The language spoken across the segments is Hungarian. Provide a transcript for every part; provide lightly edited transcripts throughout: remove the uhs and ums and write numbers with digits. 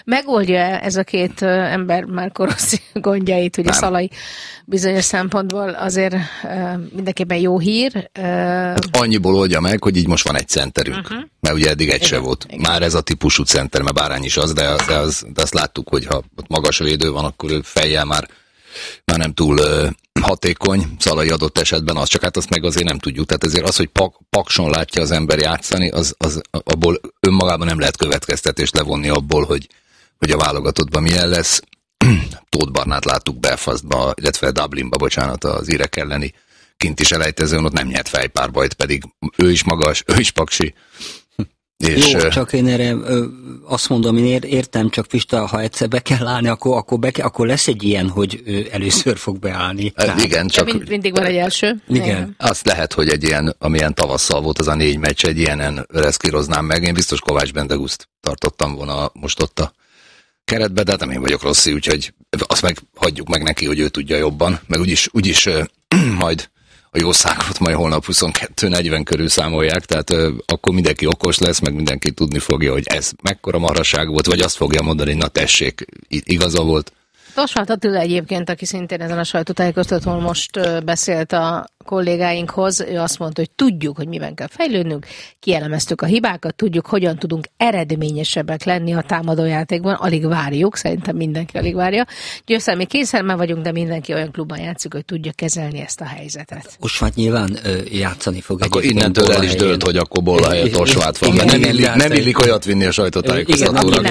Megoldja ez a két ember Marco Rossi gondjait, hogy a Szalai bizonyos szempontból azért mindenképpen jó hír. Annyiból oldja meg, hogy így most van egy centerünk, mert ugye eddig egy se volt. Igen. Már ez a típusú center, mert Bárány is az, de azt láttuk, hogy ha ott magas védő van, akkor ő fejjel már nem túl hatékony, Szalai adott esetben az, csak hát azt meg azért nem tudjuk. Tehát ezért az, hogy Pakson látja az ember játszani, az abból önmagában nem lehet következtetést levonni abból, hogy a válogatottban milyen lesz. Tóth Barnát láttuk Belfastba, illetve Dublinba, bocsánat, az írek elleni kint is elejtezőn, ott nem nyert fejpárbajt, pedig ő is magas, ő is paksi. És jó, csak én erre azt mondom, én értem, csak Pista, ha egyszer be kell állni, akkor lesz egy ilyen, hogy ő először fog beállni. Igen, csak... Mindig van egy első. Igen. Azt lehet, hogy egy ilyen, amilyen tavasszal volt az a 4 meccs, egy ilyenen reszkíroznám meg. Én biztos Kovács Bendegúzt tartottam volna most ott a keretbe, de nem én vagyok Rossi, úgyhogy azt meg hagyjuk meg neki, hogy ő tudja jobban, meg úgyis majd a jószágot majd holnap 22:40 körül számolják, tehát akkor mindenki okos lesz, meg mindenki tudni fogja, hogy ez mekkora marhaság volt, vagy azt fogja mondani, na tessék, igaza volt. Tosvát Attila egyébként, aki szintén ezen a sajtótájékoztatón most beszélt a kollégáinkhoz, ő azt mondta, hogy tudjuk, hogy miben kell fejlődnünk, kielemeztük a hibákat, tudjuk, hogyan tudunk eredményesebbek lenni a támadójátékban, alig várjuk, szerintem mindenki alig várja. Győzelmi kényszerben vagyunk, de mindenki olyan klubban játszik, hogy tudja kezelni ezt a helyzetet. Osvát nyilván játszani fog. Akkor innentől el is dölt, hogy akkor Bolla helyett Osvát van, mert nem illik olyat vinni a sajtótájékoztatóra.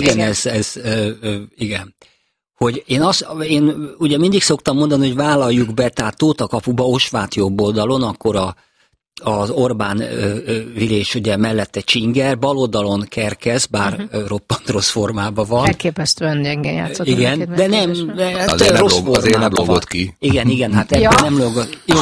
Igen. Hogy én ugye mindig szoktam mondani, hogy vállaljuk be, tehát Tóta kapuba, Osvát jobb oldalon, akkor az Orbán Vilés ugye mellette Csinger, bal oldalon Kerkez, bár roppant rossz formában van. Elképesztően gyengén játszott. Igen, de nem, azért nem lógott ki. Igen, hát ebben nem lógott. Jó,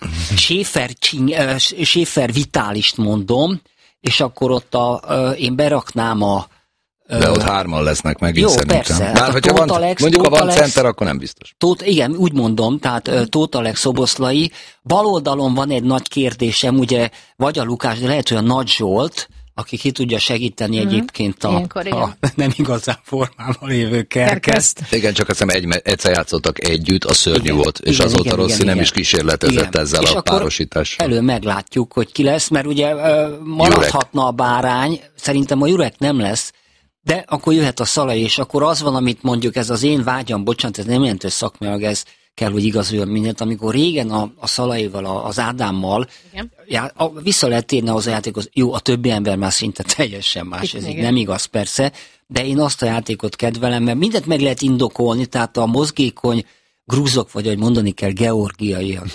Schäfer Vitálist mondom, és akkor ott én beraknám de ott 3-an lesznek megint szerintem. Persze. Bár hogyha mondjuk van center, akkor nem biztos. Igen, úgy mondom, tehát Tóth Alex, Szoboszlai. Bal oldalon van egy nagy kérdésem, ugye, vagy a Lukás, de lehet, hogy a Nagy Zsolt, aki ki tudja segíteni egyébként a nem igazán formában lévő Kerkezt. Igen, csak azt hiszem egyszer játszottak együtt, a szörnyű volt, és azóta Rossi nem is kísérletezett ezzel a párosítással. Elő meglátjuk, hogy ki lesz, mert ugye maradhatna a Bárány, szerintem a Jurek nem lesz, de akkor jöhet a Szalai, és akkor az van, amit mondjuk ez az én vágyam, bocsánat, ez nem jelentő szakmailag, ez kell, hogy igazoljon mindent. Amikor régen a Szalaival, az Ádámmal vissza lehet térni az a játékhoz, jó, a többi ember már szinte teljesen más, ez így nem igaz persze, de én azt a játékot kedvelem, mert mindent meg lehet indokolni, tehát a mozgékony grúzok, vagy ahogy mondani kell, georgiaiak.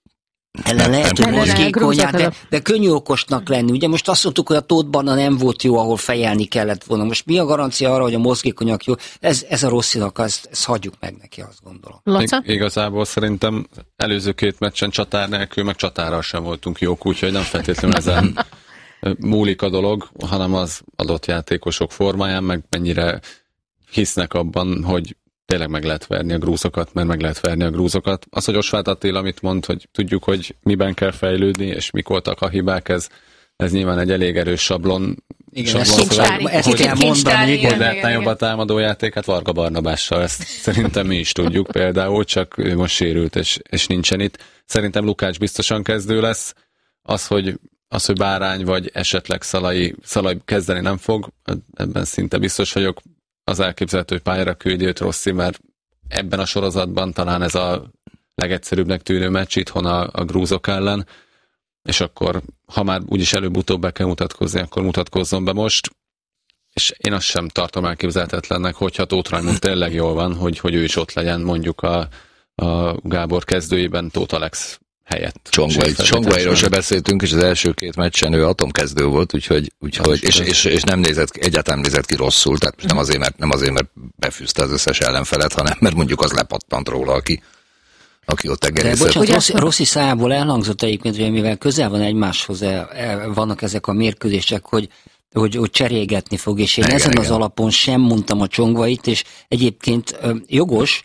Ellen lehet, hogy mozgékony, de könnyű okosnak lenni. Ugye most azt mondtuk, hogy a Tóth Barna nem volt jó, ahol fejelni kellett volna. Most mi a garancia arra, hogy a mozgékonyak jó? Ez a Rossinak, ezt hagyjuk meg neki, azt gondolom. Igazából szerintem előző 2 meccsen csatár nélkül, meg csatárral sem voltunk jók, úgyhogy nem feltétlenül ezen múlik a dolog, hanem az adott játékosok formáján, meg mennyire hisznek abban, hogy tényleg meg lehet verni a grúzokat, mert meg lehet verni a grúzokat. Az, hogy Osvát Attila amit mond, hogy tudjuk, hogy miben kell fejlődni, és mik voltak a hibák, ez nyilván egy elég erős sablon. Igen, ezt kell mondani. Hogy lehetne jobb a támadójátékát Varga Barnabással, ezt szerintem mi is tudjuk például, csak ő most sérült, és nincsen itt. Szerintem Lukács biztosan kezdő lesz. Az, hogy Bárány vagy esetleg Szalai kezdeni nem fog, ebben szinte biztos vagyok. Az elképzelhető, hogy pályára küldi őt Rossi, mert ebben a sorozatban talán ez a legegyszerűbbnek tűnő meccs itthon a grúzok ellen, és akkor, ha már úgyis előbb-utóbb be kell mutatkozni, akkor mutatkozzon be most, és én azt sem tartom elképzelhetetlennek, hogyha Tóth Raimund tényleg jól van, hogy ő is ott legyen mondjuk a Gábor kezdőjében Tóth Alex helyett. Csongvairól se beszéltünk, és az első 2 meccsen ő atomkezdő volt, úgyhogy és egyáltalán nézett ki rosszul, tehát nem azért, mert befűzte az összes ellenfelet, hanem mert mondjuk az lepattant róla, aki ott egészet. Bocsánat, Rossi szájából elhangzott egyébként, hogy mivel közel van egymáshoz, vannak ezek a mérkőzések, hogy cserélgetni fog, és én ezen az alapon sem mondtam a Csongvait, és egyébként jogos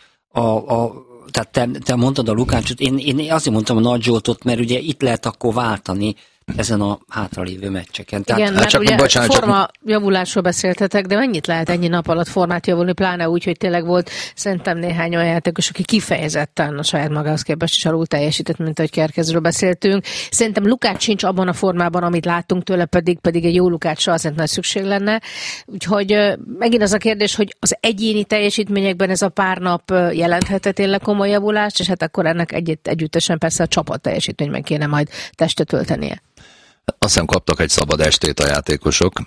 tehát te mondtad a Lukácsot, én azért mondtam a Nagy Zsoltot, mert ugye itt lehet akkor váltani, ezen a hátralévő meccseken. Igen, mert csak, ugye bocsánat, forma javulásról beszéltetek, de mennyit lehet ennyi nap alatt formát javulni, pláne úgy, hogy tényleg volt szerintem néhány olyan játékos, aki kifejezetten a saját magához képest is alul teljesített, mint ahogy Kerkezről beszéltünk. Szerintem Lukács sincs abban a formában, amit láttunk tőle, pedig egy jó Lukácsra azért nagy szükség lenne. Úgyhogy megint az a kérdés, hogy az egyéni teljesítményekben ez a pár nap jelenthet tényleg komoly javulást, és hát akkor ennek együttesen persze a csapat teljesítményben kéne majd testet öltenie. Azt hiszem kaptak egy szabad estét a játékosok,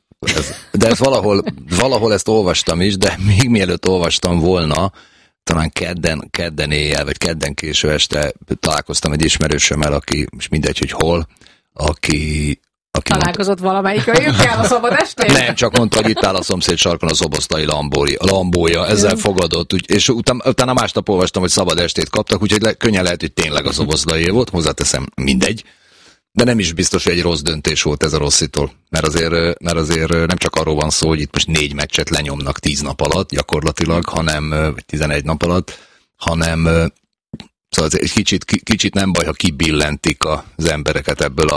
de ez valahol ezt olvastam is, de még mielőtt olvastam volna, talán kedden éjjel, vagy kedden késő este találkoztam egy ismerősömmel, aki, és mindegy, hogy hol, aki találkozott valamelyik, jöjjön a szabad estén? Nem, csak mondta, hogy itt áll a szomszéd sarkon a szoboszlai lambója, ezzel fogadott, és utána másnap olvastam, hogy szabad estét kaptak, úgyhogy könnyen lehet, hogy tényleg a szoboszlai volt, hozzáteszem, mindegy. De nem is biztos, hogy egy rossz döntés volt ez a Rosszitól, mert azért nem csak arról van szó, hogy itt most 4 meccset lenyomnak 10 nap alatt gyakorlatilag, hanem 11 nap alatt, hanem szóval egy kicsit nem baj, ha kibillentik az embereket ebből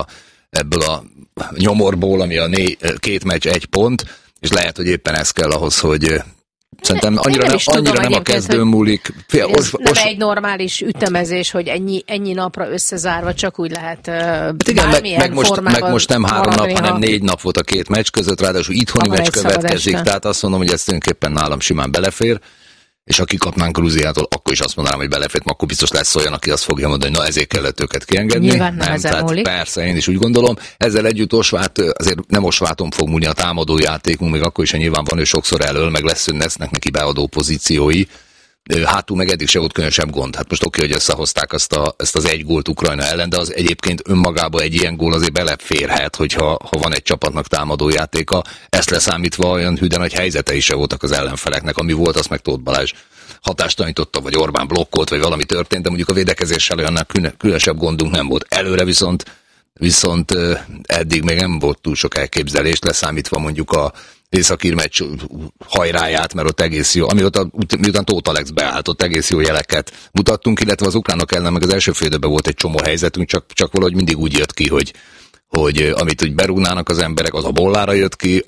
a nyomorból, ami a 2 meccs 1 pont, és lehet, hogy éppen ez kell ahhoz, hogy szerintem annyira nem a kezdőn múlik. Nem egy normális ütemezés, hogy ennyi napra összezárva csak úgy lehet bármilyen formában. Meg most nem 3 nap, hanem 4 nap volt a 2 meccs között, ráadásul itthoni meccs következik, tehát azt mondom, hogy ez tulajdonképpen nálam simán belefér, és ha kikapnánk Grúziától, akkor is azt mondanám, hogy belefér, akkor biztos lesz olyan, aki azt fogja mondani, hogy na ezért kellett őket kiengedni. Nyilván nem tehát múlik. Persze, én is úgy gondolom. Ezzel együtt Osvát, azért nem Osváton fog múlni a támadó játékunk, még akkor is, hogy nyilván van, ő sokszor elől, meg lesznek neki beadó pozíciói. Hátul meg eddig se volt különösebb gond. Hát most oké, hogy összehozták ezt az 1 gólt Ukrajna ellen, de az egyébként önmagában egy ilyen gól azért beleférhet, hogyha van egy csapatnak támadó játéka. Ezt leszámítva olyan hűden nagy helyzetei se voltak az ellenfeleknek, ami volt, azt meg Tóth Balázs hatástalanította, vagy Orbán blokkolt, vagy valami történt, de mondjuk a védekezéssel olyan különösebb gondunk nem volt. Előre viszont eddig még nem volt túl sok elképzelést, leszámítva mondjuk a északír meccs hajráját, mert ott egész jó, miután Tóth Alex beállt, ott egész jó jeleket mutattunk, illetve az ukránok ellen meg az első fél időben volt egy csomó helyzetünk, csak valahogy mindig úgy jött ki, hogy amit úgy berúgnának az emberek, az a Bollára jött ki,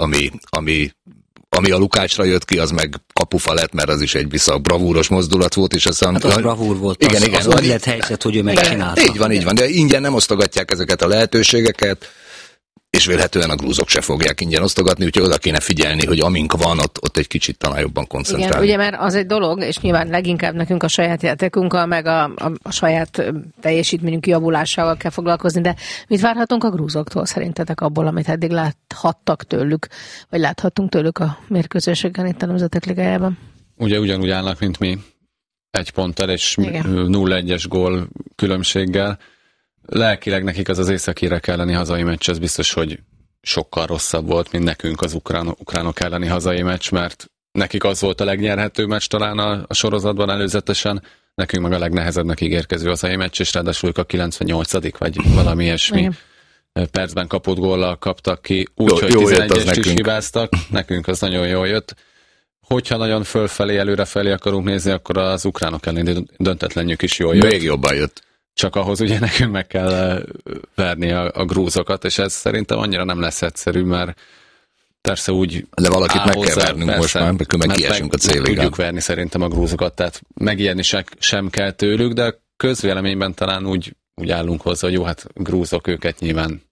ami a Lukácsra jött ki, az meg kapufa lett, mert az is egy bravúros mozdulat volt, és aztán... Hát az bravúr volt, igen, az úgy lett helyzet, hogy ő megcsinálta. Így van, de ingyen nem osztogatják ezeket a lehetőségeket, és vélhetően a grúzok se fogják ingyen osztogatni, úgyhogy oda kéne figyelni, hogy amink van, ott egy kicsit talán jobban koncentrálni. Igen, ugye mert az egy dolog, és nyilván leginkább nekünk a saját játékunkkal, meg a saját teljesítményünk javulásával kell foglalkozni, de mit várhatunk a grúzoktól szerintetek abból, amit eddig láthattak tőlük, vagy láthattunk tőlük a mérkőzéseken itt a Nemzetek Ligájában? Ugye ugyanúgy állnak, mint mi, 1 ponttal és 0-1-es gól különbséggel. Lelkileg nekik az északírek elleni hazai meccs, az biztos, hogy sokkal rosszabb volt, mint nekünk az ukránok elleni hazai meccs, mert nekik az volt a legnyerhető meccs talán a sorozatban előzetesen, nekünk meg a legnehezebbnek ígérkező hazai meccs, és ráadásul ők a 98. vagy valami ilyesmi percben kapott góllal kaptak ki, úgyhogy 11-est is hibáztak, nekünk az nagyon jól jött. Hogyha nagyon fölfelé, előrefelé akarunk nézni, akkor az ukránok elleni döntetlenjük is jól jött. Még jobban jött. Csak ahhoz ugye nekünk meg kell verni a grúzokat, és ez szerintem annyira nem lesz egyszerű, mert persze úgy... De valakit meg kell vernünk most már, mert kiesünk a célvégán. Tudjuk verni szerintem a grúzokat, tehát megijedni sem kell tőlük, de a közvéleményben talán úgy állunk hozzá, hogy jó, hát grúzok, őket nyilván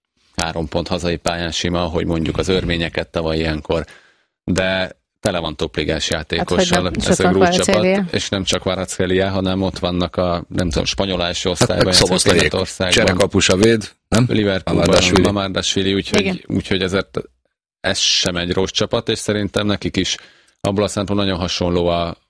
3 pont hazai pályán sima, hogy mondjuk az örményeket tavaly ilyenkor, de tele van topligás játékossal ez a grúz csapat, és nem csak Kvaratskhelia, hanem ott vannak a, nem tudom, spanyol első osztályban, Szoboszlaiék, cserekapus a véd, nem? Liverpoolban, Mamardashvili, úgyhogy ezért ez sem egy rossz csapat, és szerintem nekik is abból a szempontból nagyon hasonló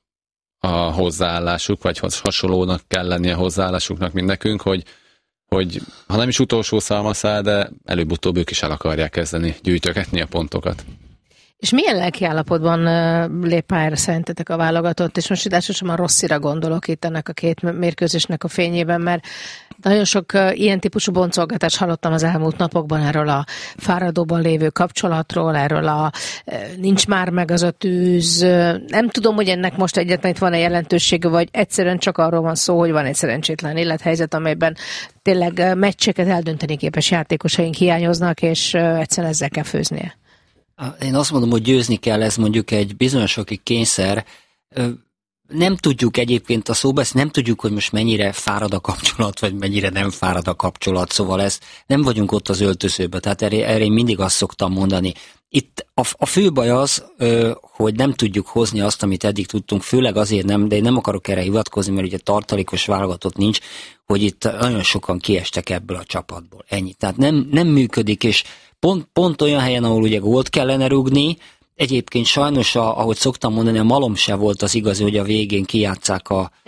a hozzáállásuk, vagy hasonlónak kell lennie a hozzáállásuknak, mint nekünk, hogy ha nem is utolsó szalmaszál, de előbb-utóbb ők is el akarják kezdeni gyűjtögetni a pontokat. És milyen lelkiállapotban lép pályára szerintetek a válogatott? És most elsősorban Rosszira gondolok itt ennek a két mérkőzésnek a fényében, mert nagyon sok ilyen típusú boncolgatást hallottam az elmúlt napokban erről a fáradóban lévő kapcsolatról, erről a nincs már meg az a tűz. Nem tudom, hogy ennek most egyetlen itt van-e jelentősége, vagy egyszerűen csak arról van szó, hogy van egy szerencsétlen élethelyzet, amelyben tényleg meccseket eldönteni képes játékosaink hiányoznak, és egyszerűen ezzel kell főznie. Én azt mondom, hogy győzni kell, ez mondjuk egy bizonyos okig kényszer. Nem tudjuk egyébként a szóba, ezt nem tudjuk, hogy most mennyire fárad a kapcsolat, vagy mennyire nem fárad a kapcsolat, szóval ezt nem vagyunk ott az öltözőben, tehát erre én mindig azt szoktam mondani. Itt a fő baj az, hogy nem tudjuk hozni azt, amit eddig tudtunk, főleg azért nem, de én nem akarok erre hivatkozni, mert ugye tartalékos válogatott nincs, hogy itt nagyon sokan kiestek ebből a csapatból. Ennyi. Tehát nem működik, és pont olyan helyen, ahol ugye gólt kellene rúgni, egyébként sajnos, ahogy szoktam mondani, a malom se volt az igazi, hogy a végén kijátsszák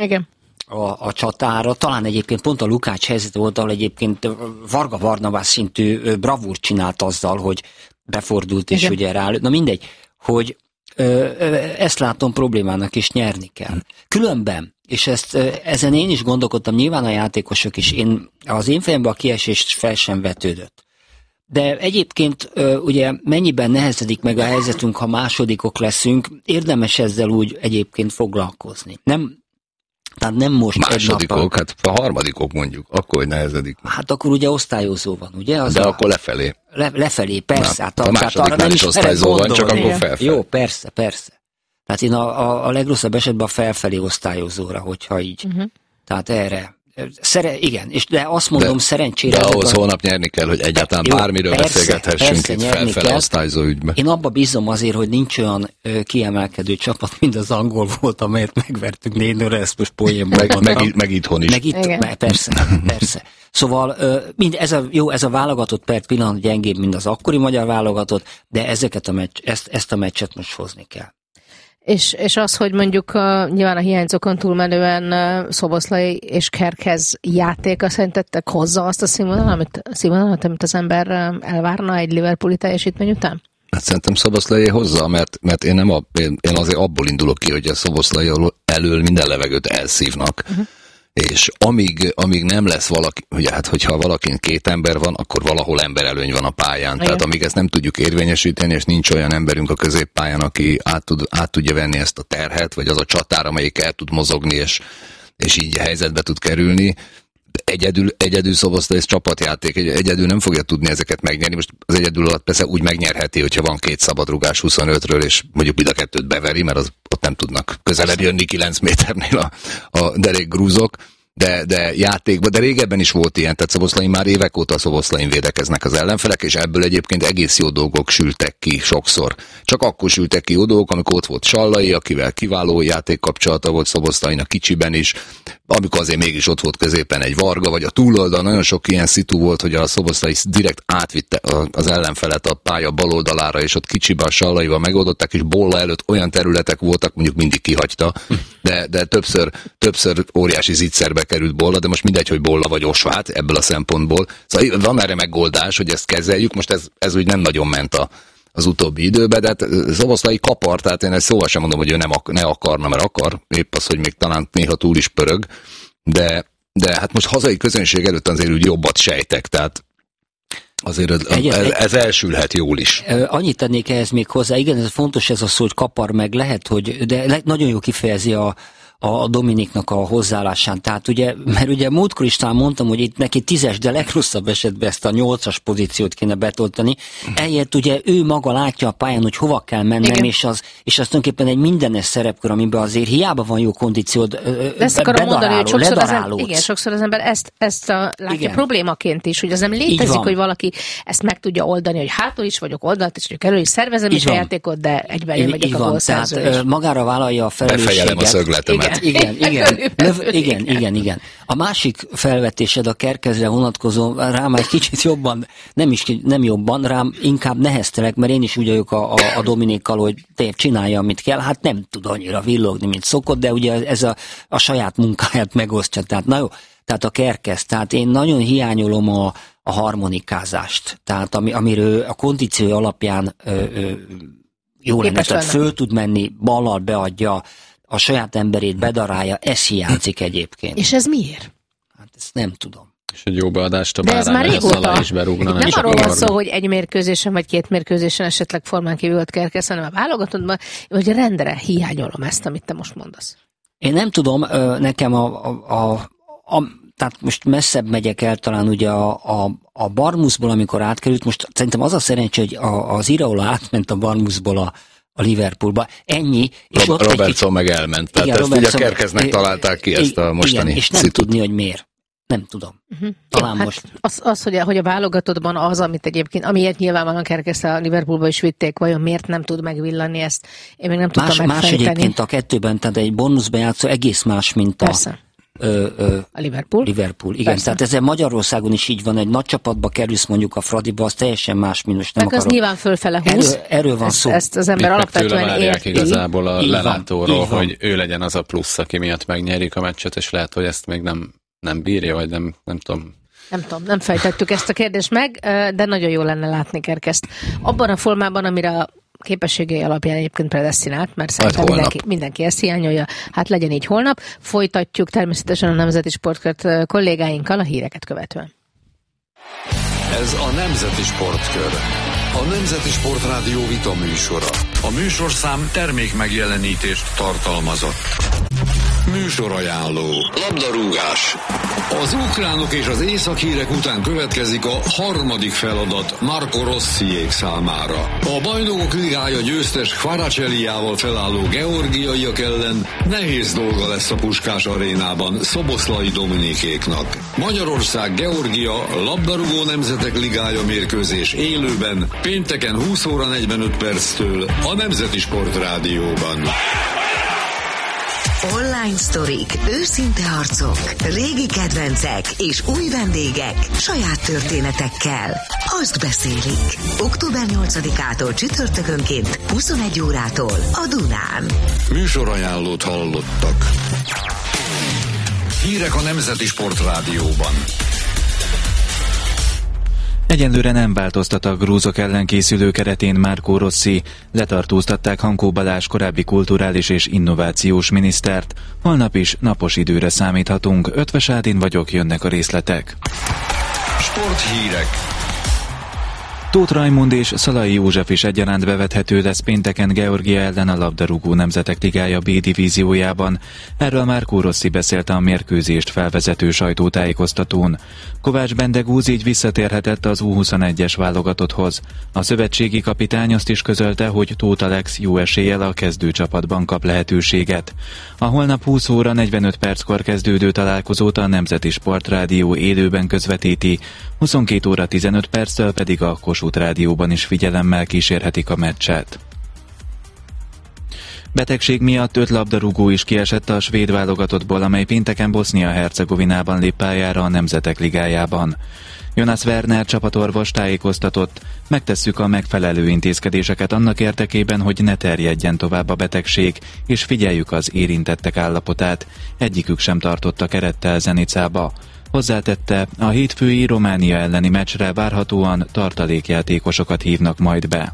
a csatára. Talán egyébként pont a Lukács helyzet volt, ahol egyébként Varga Barnabás szintű bravúrt csinált azzal, hogy befordult, és ugye rálőtt. Na mindegy, hogy ezt látom problémának, és nyerni kell. Különben, és ezen én is gondolkodtam, nyilván a játékosok is, az én fejemben a kiesés fel sem vetődött. De egyébként ugye mennyiben nehezedik meg a helyzetünk, ha másodikok leszünk, érdemes ezzel úgy egyébként foglalkozni. Tehát nem most másodikok, hát a harmadikok mondjuk, akkor hogy nehezedik. Hát akkor ugye osztályozó van, ugye? De akkor lefelé. Lefelé, persze. Hát a másodiknál is osztályozó van, csak akkor felfelé. Jó, persze. Tehát én a legrosszabb esetben a felfelé osztályozóra, hogyha így. Tehát erre. Igen, de azt mondom szerencsére... De ahhoz holnap nyerni kell, hogy egyáltalán bármiről beszélgethessünk itt felfele osztályzó ügybe. Én abba bízom azért, hogy nincs olyan kiemelkedő csapat, mint az angol volt, amelyet megvertünk 4-0-re, ezt most poénból mondtam. Meg itthon is. Persze. Szóval ez a válogatott per pillanat gyengébb, mint az akkori magyar válogatott, de ezt a meccset most hozni kell. És az, hogy mondjuk nyilván a hiányzókon túlmenően Szoboszlai és Kerkez játéka szerintetek hozza azt a színvonalat, amit az ember elvárna egy liverpooli teljesítmény után? Hát szerintem Szoboszlai hozza, mert én azért abból indulok ki, hogy a Szoboszlai elől minden levegőt elszívnak. És amíg nem lesz valaki, ugye hát hogyha valakin két ember van, akkor valahol emberelőny van a pályán. Igen. Tehát amíg ezt nem tudjuk érvényesíteni, és nincs olyan emberünk a középpályán, aki át tudja venni ezt a terhet, vagy az a csatár, amelyik el tud mozogni, és így helyzetbe tud kerülni. Egyedül Szoboszlai, ez csapatjáték, egyedül nem fogja tudni ezeket megnyerni. Most az egyedül alatt persze úgy megnyerheti, hogyha van 2 szabadrugás 25-ről, és mondjuk mind a 2-t beveri, mert ott nem tudnak közelebb jönni 9 méternél a derék grúzok. De játékban, de régebben is volt ilyen, tehát Szoboszlain már évek óta Szoboszlain védekeznek az ellenfelek, és ebből egyébként egész jó dolgok sültek ki sokszor. Csak akkor sültek ki jó dolgok, amikor ott volt Sallai, akivel kiváló játékkapcsolata volt Szoboszlain a kicsiben is, amikor azért mégis ott volt középen egy Varga, vagy a túloldal, nagyon sok ilyen szitu volt, hogy a Szoboszlai direkt átvitte az ellenfelet a pálya bal oldalára, és ott kicsibe a Sallaival megoldották, és Bolla előtt olyan területek voltak, mondjuk mindig kihagyta, de többször óriási zicserbe került Bolla, de most mindegy, hogy Bolla vagy Osvát ebből a szempontból. Szóval van erre megoldás, hogy ezt kezeljük, most ez úgy nem nagyon ment az utóbbi időben, de hát Szoboszlai kapar, tehát én ezt szóval sem mondom, hogy ő ne akarna, mert akar, épp az, hogy még talán néha túl is pörög, de hát most hazai közönség előtt azért úgy jobbat sejtek, tehát azért ez elsülhet jól is. Annyit tennék ehhez még hozzá, igen, ez fontos ez a szó, hogy kapar meg lehet, de nagyon jó kifejezi a Dominiknak a hozzáállásán. Tehát mert ugye múltkor is talán mondtam, hogy itt neki 10-es, de legrosszabb esetben ezt a 8-as pozíciót kéne betölteni. Eljött ugye ő maga látja a pályán, hogy hova kell mennem, és az tulajdonképpen egy mindenes szerepkör, amiben azért hiába van jó kondíciód, sokszor az ember ezt látja problémaként is, hogy az nem létezik, hogy valaki ezt meg tudja oldani, hogy hátul is vagyok, oldalt is vagyok, elő is szervezem is a játékot, de egyben én megyek a gólszerző. Tehát magára vállalja a felelősséget. Befejelem a szögletemet. Igen. A másik felvetésed a Kerkezre vonatkozó, rám egy kicsit jobban, nem jobban, rám inkább neheztelek, mert én is úgy vagyok a Dominikkal, hogy csinálja, amit kell. Hát nem tud annyira villogni, mint szokott, de ugye ez a saját munkáját megosztja. Tehát na jó, tehát a Kerkez, tehát én nagyon hiányolom a harmonikázást, tehát amiről a kondíció alapján jó lenne, tehát föl tud menni, ballal beadja, a saját emberét bedarálja, ez hiányzik egyébként. És ez miért? Hát ezt nem tudom. És egy jó beadást a de ez már régóta. Is berúgna, nem arról van szó, hogy egy mérkőzésen vagy 2 mérkőzésen esetleg formán kívül Kerkesz, hanem a válogatottban, hogy rendre hiányolom ezt, amit te most mondasz. Én nem tudom, nekem tehát most messzebb megyek el talán ugye a Bournemouthból, amikor átkerült, most szerintem az a szerencsé, hogy az Iraola átment a Bournemouthból a Liverpoolba. Ennyi. És Robertson meg elment. Tehát igen, ezt ugye a Kerkeznek találták ki ezt a mostani igen, és nem tudni, hogy miért. Nem tudom. Talán jó, most. Hát hogy a válogatottban az, amit egyébként, amiért nyilvánvalóan Kerkesz a Liverpoolba is vitték, vajon miért nem tud megvillani ezt? Én még nem tudtam megfejteni. Más egyébként a kettőben, tehát egy Bournemouthban játszó egész más, mint a Liverpool. Igen, persze. Tehát ezzel Magyarországon is így van, egy nagy csapatba kerülsz mondjuk a Fradiba, az teljesen más, mint most nem akarok. Az nyilván fölfele húz. Erről van szó. Ezt az ember alapvetően érti. Igazából a lelátóról, hogy ő legyen az a plusz, aki miatt megnyerik a meccset, és lehet, hogy ezt még nem bírja, vagy nem tudom. Nem fejtettük ezt a kérdést meg, de nagyon jó lenne látni Kerkeszt. Abban a formában, amire a képességei alapján egyébként predesztinált, mert szerintem mindenki ezt hiányolja. Hát legyen így holnap. Folytatjuk természetesen a Nemzeti Sportkört kollégáinkkal a híreket követően. Ez a Nemzeti Sportkör. A Nemzeti Sportrádió vita műsora. A műsorszám termék megjelenítést tartalmazott. Műsorajánló. Labdarúgás. Az ukránok és az észak-hírek után következik a harmadik feladat Marco Rossiék számára. A Bajnokok Ligája győztes Kvaraceliával felálló georgiaiak ellen nehéz dolga lesz a Puskás arénában Szoboszlai Dominikéknak. Magyarország-Georgia labdarúgó nemzetek ligája mérkőzés élőben pénteken 20 óra 45 perctől a Nemzeti Sportrádióban. Online sztorik, őszinte arcok, régi kedvencek és új vendégek saját történetekkel. Azt beszélik. Október 8-ától csütörtökönként 21 órától a Dunán. Műsorajánlót hallottak. Hírek a Nemzeti Sportrádióban. Egyenlőre nem változtat a grúzok ellen készülő keretén Marco Rossi. Letartóztatták Hankó Balázs korábbi kulturális és innovációs minisztert. Holnap is napos időre számíthatunk. Ötvös Ádin vagyok, jönnek a részletek. Sporthírek. Tóth Rajmund és Szalai József is egyaránt bevethető lesz pénteken Georgia ellen a labdarúgó nemzetek ligája B divíziójában. Erről Marco Rossi beszélt a mérkőzést felvezető sajtótájékoztatón. Kovács Bendegúz így visszatérhetett az U21-es válogatotthoz. A szövetségi kapitány azt is közölte, hogy Tóth Alex jó eséllyel a kezdőcsapatban kap lehetőséget. A holnap 20 óra 45 perckor kezdődő találkozót a Nemzeti Sportrádió élőben közvetíti, 22 óra 15 perccel pedig a Kossuth Rádióban is figyelemmel kísérhetik a meccset. Betegség miatt 5 labdarúgó is kiesett a svéd válogatottból, amely pénteken Bosznia-Hercegovinában lép pályára a Nemzetek Ligájában. Jonas Werner csapatorvos tájékoztatott, megtesszük a megfelelő intézkedéseket annak érdekében, hogy ne terjedjen tovább a betegség, és figyeljük az érintettek állapotát. Egyikük sem tartotta kerettel Zenicába. Hozzátette, a hétfői Románia elleni meccsre várhatóan tartalékjátékosokat hívnak majd be.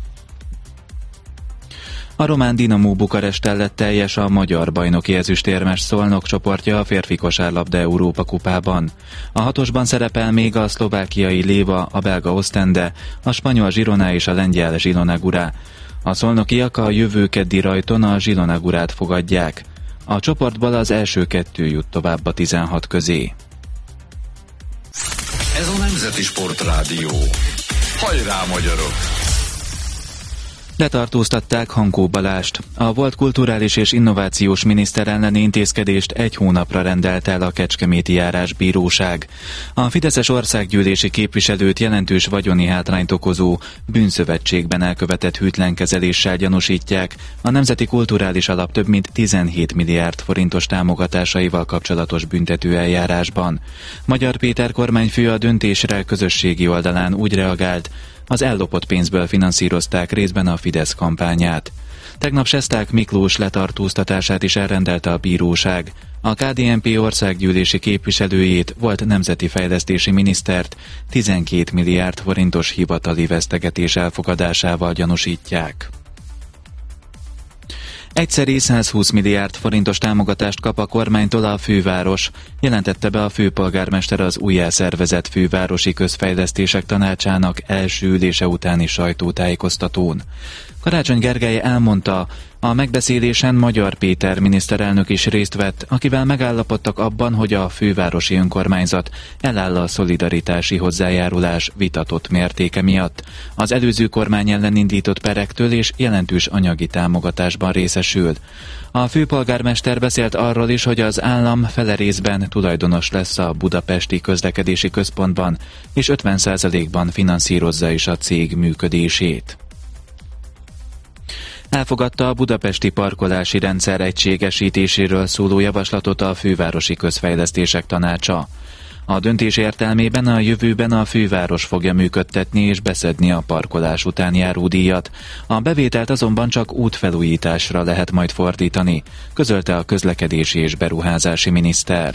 A román Dinamo Bukaresttel lett teljes a magyar bajnoki ezüstérmes Szolnok csoportja a férfi kosárlabda Európa kupában. A 6-osban szerepel még a szlovákiai Léva, a belga Ostende, a spanyol Girona és a lengyel Zilona Gura. A szolnokiak a jövő keddi rajton a Zilona Gurát fogadják. A csoportból az első 2 jut tovább a 16 közé. Ez a Nemzeti Sportrádió. Hajrá, magyarok! Letartóztatták Hankó Balást. A volt kulturális és innovációs miniszter elleni intézkedést 1 hónapra rendelt el a Kecskeméti Járásbíróság. A fideszes országgyűlési képviselőt jelentős vagyoni hátrányt okozó bűnszövetségben elkövetett hűtlenkezeléssel gyanúsítják a Nemzeti Kulturális Alap több mint 17 milliárd forintos támogatásaival kapcsolatos büntetőeljárásban. Magyar Péter kormányfő a döntésre közösségi oldalán úgy reagált, az ellopott pénzből finanszírozták részben a Fidesz kampányát. Tegnap Sesták Miklós letartóztatását is elrendelte a bíróság. A KDNP országgyűlési képviselőjét, volt nemzeti fejlesztési minisztert 12 milliárd forintos hivatali vesztegetés elfogadásával gyanúsítják. Egyszeri 120 milliárd forintos támogatást kap a kormánytól a főváros, jelentette be a főpolgármester az újjászervezett Fővárosi Közfejlesztések Tanácsának első ülése utáni sajtótájékoztatón. Karácsony Gergely elmondta, a megbeszélésen Magyar Péter miniszterelnök is részt vett, akivel megállapodtak abban, hogy a fővárosi önkormányzat eláll a szolidaritási hozzájárulás vitatott mértéke miatt. Az előző kormány ellen indított perektől és jelentős anyagi támogatásban részesül. A főpolgármester beszélt arról is, hogy az állam fele részben tulajdonos lesz a budapesti közlekedési központban, és 50%-ban finanszírozza is a cég működését. Elfogadta a budapesti parkolási rendszer egységesítéséről szóló javaslatot a Fővárosi Közfejlesztések Tanácsa. A döntés értelmében a jövőben a főváros fogja működtetni és beszedni a parkolás után járó díjat. A bevételt azonban csak útfelújításra lehet majd fordítani, közölte a közlekedési és beruházási miniszter.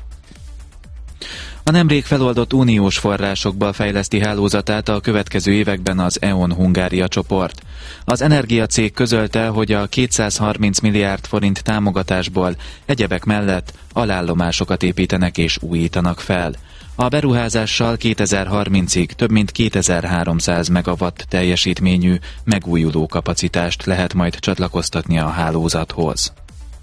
A nemrég feloldott uniós forrásokból fejleszti hálózatát a következő években az E.ON Hungária csoport. Az energiacég közölte, hogy a 230 milliárd forint támogatásból egyebek mellett alállomásokat építenek és újítanak fel. A beruházással 2030-ig több mint 2300 megawatt teljesítményű megújuló kapacitást lehet majd csatlakoztatni a hálózathoz.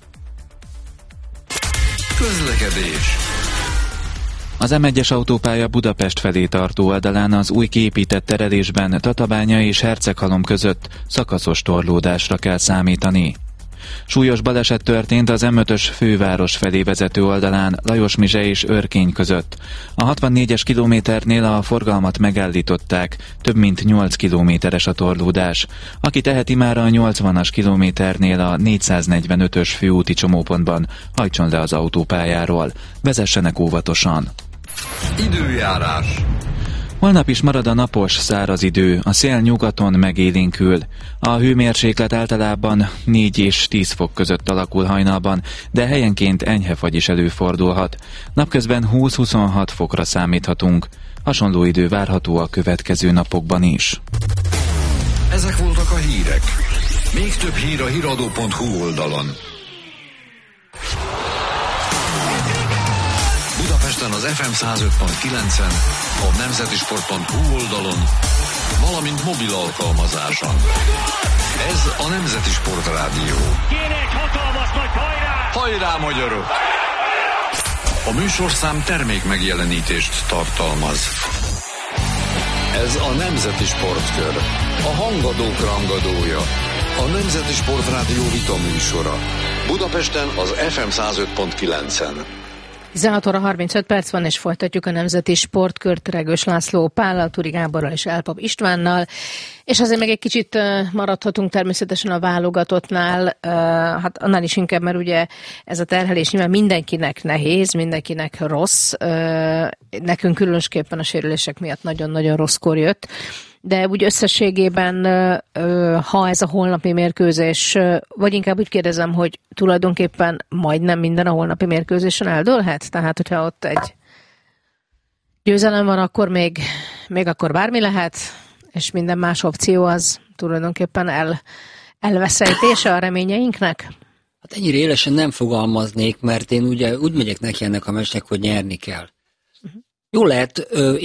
Közlekedés. Az M1-es autópálya Budapest felé tartó oldalán az új kiépített terelésben Tatabánya és Herceghalom között szakaszos torlódásra kell számítani. Súlyos baleset történt az M5-ös főváros felé vezető oldalán Lajosmizse és Örkény között. A 64-es kilométernél a forgalmat megállították, több mint 8 kilométeres a torlódás. Aki teheti, már a 80-as kilométernél a 445-ös főúti csomópontban hajtson le az autópályáról. Vezessenek óvatosan! Időjárás. Holnap is marad a napos, száraz idő, a szél nyugaton megélénkül. A hőmérséklet általában 4 és 10 fok között alakul hajnalban, de helyenként enyhe fagy is előfordulhat. Napközben 20-26 fokra számíthatunk. Hasonló idő várható a következő napokban is. Ezek voltak a hírek. Még több hír a hiradó.hu oldalon. Budapesten az FM 105.9-en, a nemzetisport.hu oldalon, valamint mobil alkalmazáson. Ez a Nemzeti Sport Rádió. Kérek, hatalmas nagy hajrá! Hajrá, magyarok! A műsorszám termék megjelenítést tartalmaz. Ez a Nemzeti Sportkör, a hangadók rangadója, a Nemzeti Sport Rádió vita műsora. Budapesten az FM 105.9-en. 16 óra 35 perc van, és folytatjuk a Nemzeti Sportkört Regős László Pállal, Turi Gáborral és Elpap Istvánnal. És azért meg egy kicsit maradhatunk természetesen a válogatottnál, hát annál is inkább, mert ugye ez a terhelés nyilván mindenkinek nehéz, mindenkinek rossz, nekünk különösképpen a sérülések miatt nagyon-nagyon rosszkor jött. De úgy összességében, ha ez a holnapi mérkőzés, vagy inkább úgy kérdezem, hogy tulajdonképpen majdnem minden a holnapi mérkőzésen eldőlhet? Tehát, hogyha ott egy győzelem van, akkor még akkor bármi lehet, és minden más opció az tulajdonképpen elveszejtése a reményeinknek? Hát ennyire élesen nem fogalmaznék, mert én ugye úgy megyek neki ennek a meccsnek, hogy nyerni kell. Jó lehet,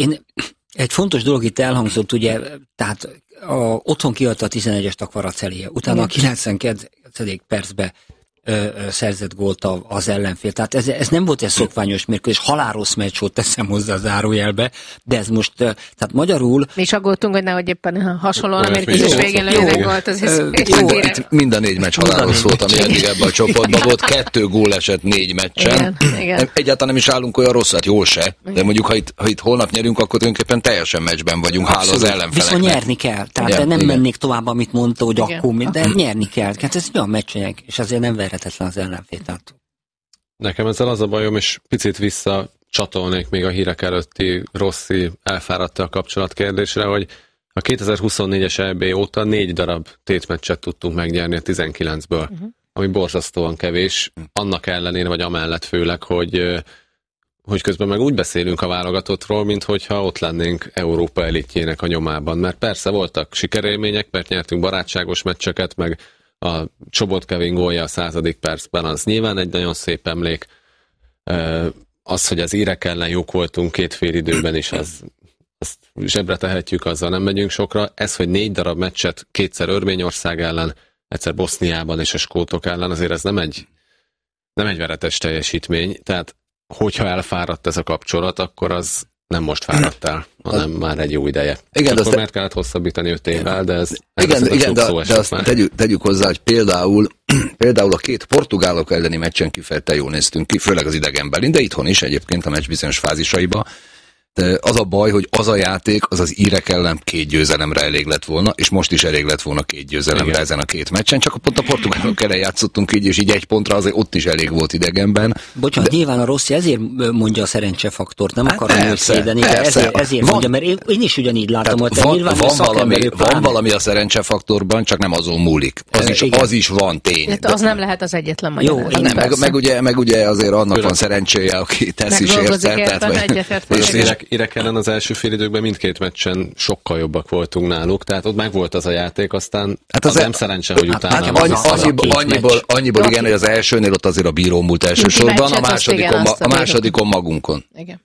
egy fontos dolog itt elhangzott, ugye, tehát otthon kiadta a 11-est a Kvaracelié, utána a 92. percben szerzett gólt az ellenfél. Tehát ez nem volt egy szokványos mérkőzés, halálrossz meccs volt, teszem hozzá a zárójelbe, de ez most, tehát magyarul... Mi is aggódtunk, hogy nehogy éppen hasonlóan a mérkőzés végén lőnek gólt, az Mind a 4 meccs halálrossz volt, ami eddig ebben a csoportban volt, 2 gól esett 4 meccsen. Igen. Egyáltalán nem is állunk olyan rosszat, jól se, de mondjuk ha itt holnap nyerünk, akkor tulajdonképpen teljesen meccsben vagyunk, hála az ellenfeleknek. Viszont nyerni kell, tehát nem mennék tovább, amit mondta, hogy akkor, de nyerni kell. Hát ez olyan meccsek, és azért nem verhetetlen az ellenfélt. Nekem ezzel az a bajom, és picit visszacsatolnék még a hírek előtti Rossi elfáradta a kapcsolat kérdésre, hogy a 2024-es EB óta 4 darab tétmeccset tudtunk megnyerni a 19-ből, ami borzasztóan kevés, annak ellenére, vagy amellett főleg, hogy közben meg úgy beszélünk a válogatottról, minthogyha ott lennénk Európa elitjének a nyomában. Mert persze voltak sikerélmények, mert nyertünk barátságos meccseket, meg A Csobot-Kevin gólja a 100. percben, az nyilván egy nagyon szép emlék. Az, hogy az írek ellen jók voltunk 2 félidőben is, azt zsebre tehetjük, azzal nem megyünk sokra. Ez, hogy 4 darab meccset, 2-szer Örményország ellen, egyszer Boszniában és a skótok ellen, azért ez nem egy veretes teljesítmény. Tehát, hogyha elfáradt ez a kapcsolat, akkor az nem most fáradt el, hanem már egy jó ideje. Igen, akkor miért kellett hosszabbítani 5 évvel, de ez de azt tegyük hozzá, hogy például a 2 portugálok elleni meccsen kifejezetten jól néztünk ki, főleg az idegenbelin, de itthon is egyébként a meccs bizonyos fázisaiba. De az a baj, hogy az a játék, az az írek ellen 2 győzelemre elég lett volna, és most is elég lett volna 2 győzelemre. Igen. Ezen a 2 meccsen, csak pont a portugálok ellen játszottunk így, és így 1 pontra azért ott is elég volt idegenben. Bocsánat, nyilván a Rossi ezért mondja a szerencsefaktort, nem akarom őt szédeni, de ezért mondja, mert én is ugyanígy látom, hogy van valami a szerencsefaktorban, csak nem azon múlik. Az is van tény. Az nem lehet az egyetlen magyar. Meg ugye azért annak van szerencséje, aki tesz is érte. Írek ellen az első félidőkben mindkét meccsen sokkal jobbak voltunk náluk, tehát ott meg volt az a játék, aztán az nem szerencse, hogy utána... Annyiból igen, hogy az elsőnél ott azért a bíró múlt elsősorban, a másodikon magunkon. Igen.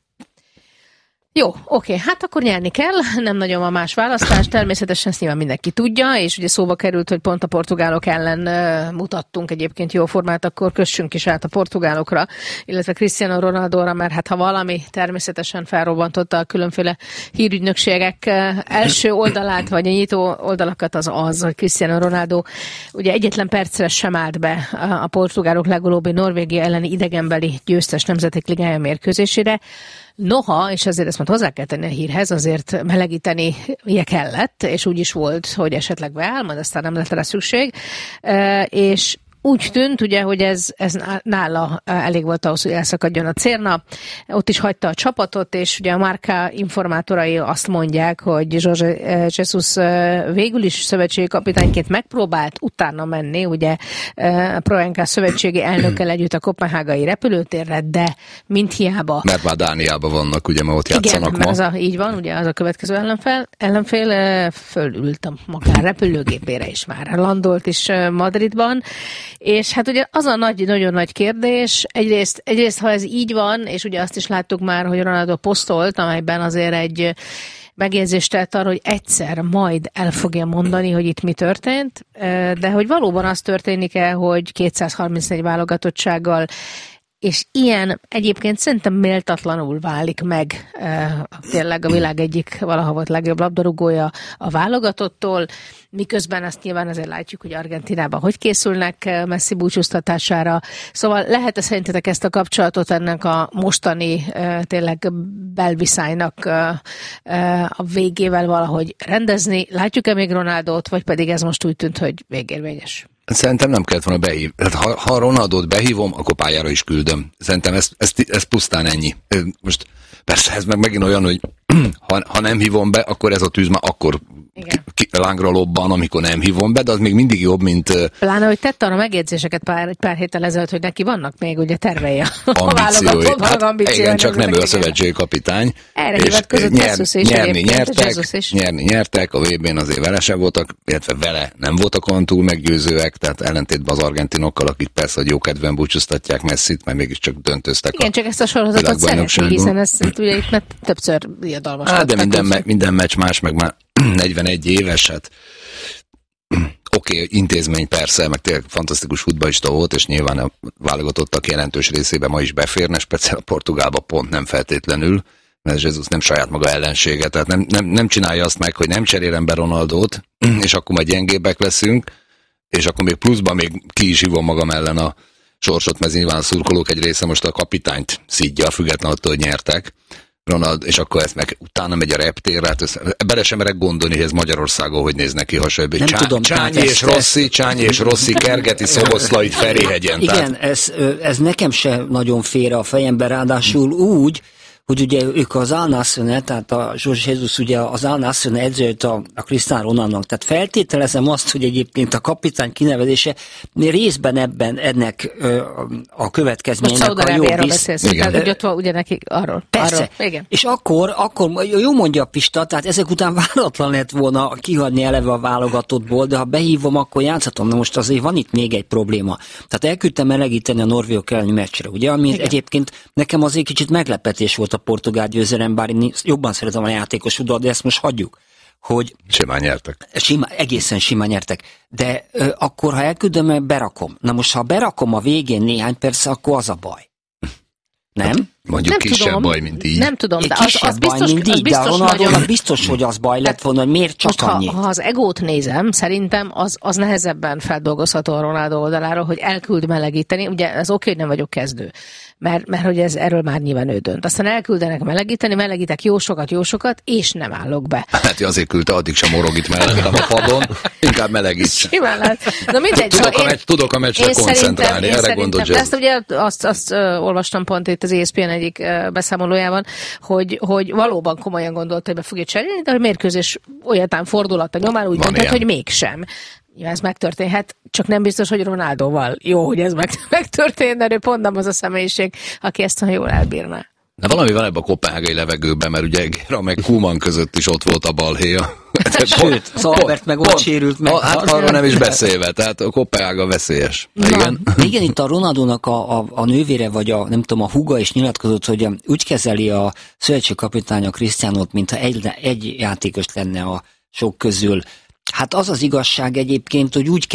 Jó, oké, hát akkor nyerni kell, nem nagyon van más választás, természetesen ezt nyilván mindenki tudja, és ugye szóba került, hogy pont a portugálok ellen mutattunk egyébként jó formát, akkor kössünk is át a portugálokra, illetve Cristiano Ronaldóra, mert hát ha valami természetesen felrobbantotta a különféle hírügynökségek első oldalát, vagy a nyitó oldalakat, az, hogy Cristiano Ronaldo ugye egyetlen percre sem állt be a portugálok legutóbbi Norvégia elleni idegenbeli győztes nemzetek ligája mérkőzésére. Noha, és azért ezt majd hozzá kell tenni a hírhez, azért melegítenie kellett, és úgy is volt, hogy esetleg beáll, majd aztán nem lett rá szükség, és úgy tűnt, ugye, hogy ez nála elég volt ahhoz, hogy elszakadjon a cérna. Ott is hagyta a csapatot, és ugye a Marca informátorai azt mondják, hogy Jorge Jesus végül is szövetségi kapitányként megpróbált utána menni, ugye a Pro-NK szövetségi elnökkel együtt a koppenhágai repülőtérre, de mint hiába. Mert már Dániában vannak, ugye, mert ott játszanak ma. Igen, így van, ugye az a következő ellenfél fölült a magán repülőgépére is már. Landolt is Madridban. És hát ugye az a nagyon nagy kérdés, egyrészt ha ez így van, és ugye azt is láttuk már, hogy Ronaldo posztolt, amelyben azért egy megjegyzést tett arra, hogy egyszer majd el fogja mondani, hogy itt mi történt, de hogy valóban az történik-e, hogy 234 válogatottsággal és ilyen egyébként szerintem méltatlanul válik meg tényleg a világ egyik valaha volt legjobb labdarúgója a válogatottól, miközben ezt nyilván azért látjuk, hogy Argentinában hogy készülnek Messi búcsúztatására. Szóval lehet-e szerintetek ezt a kapcsolatot ennek a mostani tényleg belviszálynak a végével valahogy rendezni? Látjuk-e még Ronaldót, vagy pedig ez most úgy tűnt, hogy végérvényes? Szerintem nem kellett volna behív. Ha Ronaldót behívom, akkor pályára is küldöm. Szerintem ez pusztán ennyi. Most persze ez meg megint olyan, hogy ha nem hívom be, akkor ez a tűz már akkor lángra lobban, amikor nem hívom be, de az még mindig jobb, mint... Pláne, hogy tett arra megjegyzéseket pár héttel ezelőtt, hogy neki vannak még ugye tervei a ambíciói. Igen, csak nem ő a szövetségi kapitány. Erre hivatkozott Jesus is. Nyerni nyertek, a VB-n azért vele sem voltak, illetve vele nem voltak olyan túl meggyőzőek, tehát ellentétben az argentinokkal, akik persze, hogy jókedven búcsúztatják Messit, mert mégiscsak döntöztek. Igen, csak ezt a sorozatot szereti, hiszen ezt ugye itt mert többször diadalmas. De minden meccs más, meg már 41 éves, hát oké, intézmény persze, meg tényleg fantasztikus futballista volt, és nyilván a válogatottak jelentős részében ma is beférne, speciál a Portugálba pont nem feltétlenül, mert Jesus nem saját maga ellensége, tehát nem csinálja azt meg, hogy nem cserélem be Ronaldót, és akkor majd gyengébbek leszünk, és akkor még pluszban még ki is hívom magam ellen a sorsot, mert nyilván a szurkolók egy része most a kapitányt szidja, függetlenül attól, hogy nyertek. Ronald, és akkor ezt meg utána megy a reptérre, hát bele sem merek gondolni, hogy ez Magyarországon hogy néz neki hasonló. Csányi és Rossi kergeti Szoboszlait Ferihegyen. Igen, ez nekem se nagyon félre a fejembe, ráadásul úgy, hogy ugye ők az Al Nassr, tehát a Jorge Jesus ugye az Al Nassr edzőt a Cristiano Ronaldonak. Tehát feltételezem azt, hogy egyébként a kapitány kinevezése részben ennek a következménynek a jó tehát, hogy ott van ugye nekik arról. Persze. Igen. És akkor jó mondja Pista, tehát ezek után váratlan lett volna kihagyni eleve a válogatottból, de ha behívom, akkor játszhatom. Na most azért van itt még egy probléma. Tehát elküldtem melegíteni a norvégok elleni meccsre, ugye, ami egyébként nekem azért kicsit meglepetés volt a portugál győzelem, bár én jobban szeretem a játékos udat, de ezt most hagyjuk. Hogy simán nyertek. Egészen simán nyertek. De akkor, ha elküldöm, berakom. Na most, ha berakom a végén néhány persze, akkor az a baj. Nem? Mondjuk nem kisebb tudom, baj, mint így. Nem tudom, de az biztos, mint így, de a Ronaldónak biztos, hogy az baj lett volna, hogy miért csak annyi. Ha az egót nézem, szerintem az nehezebben feldolgozható a Ronaldo oldaláról, hogy elküld melegíteni. Ugye ez oké, hogy nem vagyok kezdő, mert hogy erről már nyilván ő dönt. Aztán elküldenek melegíteni, melegítek jó sokat, és nem állok be. Hát azért küldte, addig sem morog itt melegítem a padon, inkább melegíts. Simán lehet. Na mindegy. Tudok a meccsre koncentrálni, erre gondolt Zsesz. Ezt ugye azt olvastam pont itt az ESPN egyik beszámolójában, hogy valóban komolyan gondolta, hogy be fogja cserélni, de a mérkőzés olyatán fordulata nyomán úgy döntött, hogy mégsem. Ja, ez megtörténhet, csak nem biztos, hogy Ronaldóval jó, hogy ez megtörtént, de ő pont nem az a személyiség, aki ezt jól elbírná. De valami van ebben a kopenhágai levegőben, mert ugye Gera meg Koeman között is ott volt a balhéja. Sőt, Albert meg ott sérült meg. Hát arról nem is beszélve, tehát a Kopenhága veszélyes. Igen, itt a Ronaldónak a nővére, vagy nem tudom, a húga is nyilatkozott, hogy úgy kezeli a szövetségkapitány a Cristianót, mintha egy játékos lenne a sok közül. Hát az az igazság egyébként, hogy úgy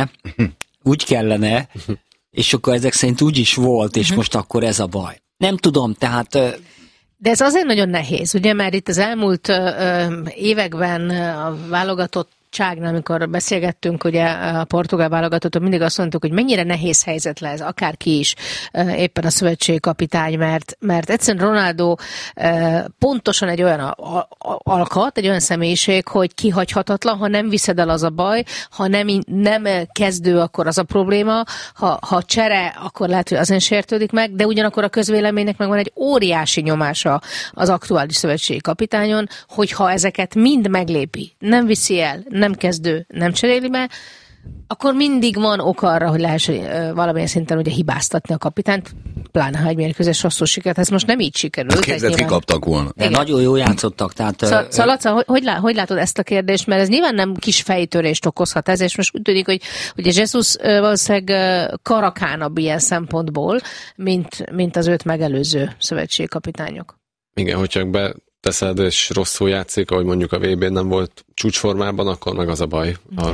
kellene, és akkor ezek szerint úgy is volt, és most akkor ez a baj. Nem tudom, tehát... De ez azért nagyon nehéz, ugye, mert itt az elmúlt években a válogatottságnál, amikor beszélgettünk, ugye a portugál válogatottal, mindig azt mondtuk, hogy mennyire nehéz helyzet lesz, akárki is, éppen a szövetségi kapitány, mert egyszerűen Ronaldo pontosan egy olyan alkat, egy olyan személyiség, hogy kihagyhatatlan, ha nem viszed el, az a baj, ha nem kezdő, akkor az a probléma, ha csere, akkor lehet, hogy azért sértődik meg, de ugyanakkor a közvéleménynek meg van egy óriási nyomása az aktuális szövetségi kapitányon, hogyha ezeket mind meglépi, nem viszi el, nem kezdő, nem cseréli be, akkor mindig van ok arra, hogy lehessen valamilyen szinten ugye hibáztatni a kapitányt, pláne ha egy mérkőzés rosszul sikerült. Ez most nem így sikerült. Képzeld, kikaptak volna. De nagyon jó játszottak. Tehát, szóval Laca, hogy látod ezt a kérdést? Mert ez nyilván nem kis fejtörést okozhat ez, és most úgy tűnik, hogy ugye Jesus valószínűleg karakánabb ilyen szempontból, mint az őt megelőző szövetségkapitányok. Igen, hogy csak beteszed és rosszul játszik, ahogy mondjuk a VB-n nem volt csúcsformában, akkor meg az a baj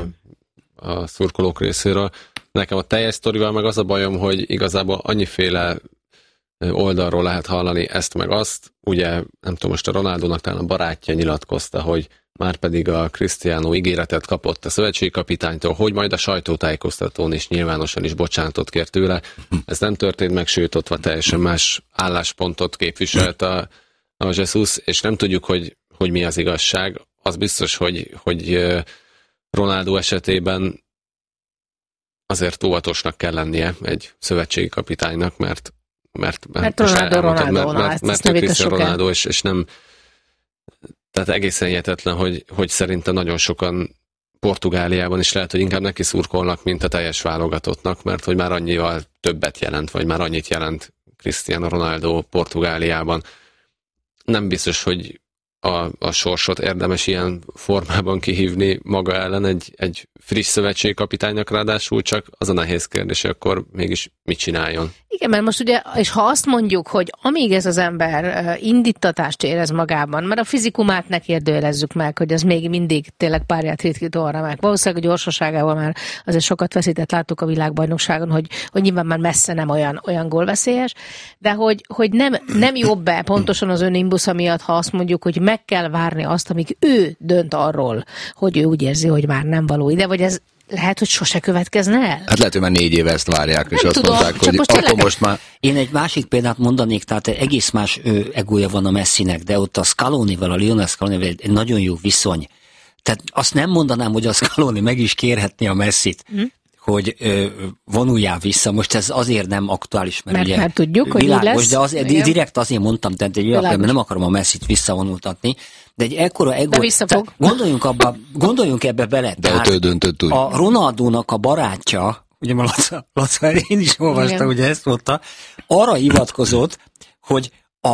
a szurkolók részéről. Nekem a teljes sztorival meg az a bajom, hogy igazából annyiféle oldalról lehet hallani ezt meg azt. Ugye, nem tudom, most a Ronaldónak talán a barátja nyilatkozta, hogy már pedig a Cristiano ígéretet kapott a szövetségkapitánytól, hogy majd a sajtótájékoztatón is nyilvánosan is bocsánatot kért tőle. Ez nem történt meg, sőt, ott teljesen más álláspontot képviselt a Jesus, és nem tudjuk, hogy mi az igazság. Az biztos, hogy Ronaldo esetében azért óvatosnak kell lennie egy szövetségi kapitánynak, mert Cristiano Ronaldo, és nem, tehát egészen hihetetlen, hogy szerintem nagyon sokan Portugáliában is lehet, hogy inkább neki szurkolnak, mint a teljes válogatottnak, mert hogy már annyival többet jelent, vagy már annyit jelent Cristiano Ronaldo Portugáliában. Nem biztos, hogy a sorsot érdemes ilyen formában kihívni maga ellen egy friss szövetségkapitánynak, ráadásul csak az a nehéz kérdés, akkor mégis mit csináljon. Igen, mert most ugye, és ha azt mondjuk, hogy amíg ez az ember indítatást érez magában, mert a fizikumát ne kérdőjelezzük meg, hogy az még mindig tényleg párját ritkító arra meg. Valószínűleg a gyorsaságával már azért sokat veszített, láttuk a világbajnokságon, hogy nyilván már messze nem olyan gólveszélyes, de hogy nem jobb-e pontosan az önimbusza miatt, ha azt mondjuk, hogy meg kell várni azt, amíg ő dönt arról, hogy ő úgy érzi, hogy már nem való ide, vagy ez lehet, hogy sose következne el? Hát lehet, hogy már 4 éve ezt várják, és nem azt tudom, mondták, hogy akkor most már... Én egy másik példát mondanék, tehát egész más egója van a Messinek, de ott a Scalonival, a Lionel Scalonival egy nagyon jó viszony. Tehát azt nem mondanám, hogy a Scaloni meg is kérhetné a Messit, hogy vonuljál vissza. Most ez azért nem aktuális, mert ugye már tudjuk, hogy világos, lesz. De azért, direkt azért mondtam, tehát mert nem akarom a Messit visszavonultatni, de egy ekkora egót, gondoljunk ebbe bele. De ott ő döntött úgy. A Ronaldónak a barátja, ugye Laca, én is olvastam, ugye ezt mondta, arra hivatkozott, hogy